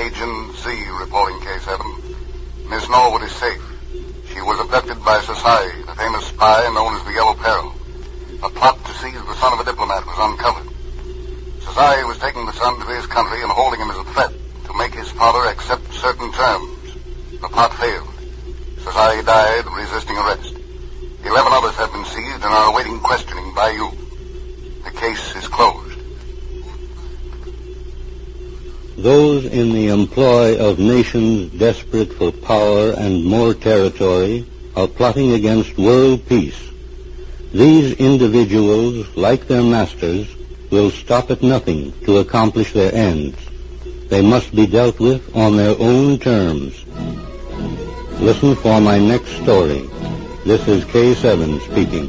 Agent Z reporting K7. Miss Norwood is safe. She was abducted by Sasai, the famous spy known as the Yellow Peril. A plot to seize the son of a diplomat was uncovered. Sasai was taking the son to his country and holding him as a threat to make his father accept certain terms. The plot failed. Sasai died resisting arrest. 11 others have been seized and are awaiting questioning by you. The case is closed. Those in the employ of nations desperate for power and more territory are plotting against world peace. These individuals, like their masters, will stop at nothing to accomplish their ends. They must be dealt with on their own terms. Listen for my next story. This is K7 speaking.